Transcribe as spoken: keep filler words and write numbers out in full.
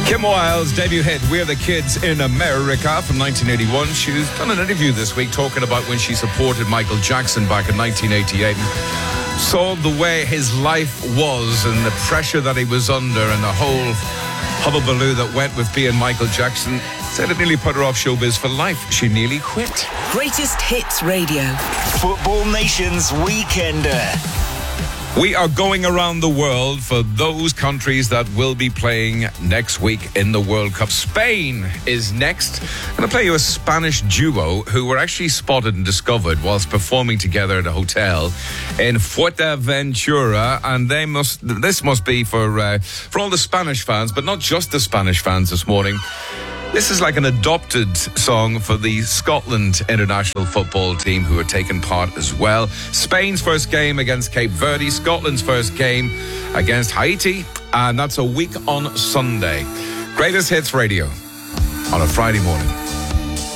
Kim Wilde's debut hit, We're the Kids in America, from nineteen eighty-one. She's done an interview this week talking about when she supported Michael Jackson back in nineteen eighty-eight. Saw the way his life was and the pressure that he was under and the whole hubbubaloo that went with being Michael Jackson. Said it nearly put her off showbiz for life. She nearly quit. Greatest Hits Radio. Football Nation's Weekender. We are going around the world for those countries that will be playing next week in the World Cup. Spain is next. I'm going to play you a Spanish duo who were actually spotted and discovered whilst performing together at a hotel in Fuerteventura. And they must. This must be for uh, for all the Spanish fans, but not just the Spanish fans this morning. This is like an adopted song for the Scotland international football team who are taking part as well. Spain's first game against Cape Verde, Scotland's first game against Haiti, and that's a week on Sunday. Greatest Hits Radio on a Friday morning.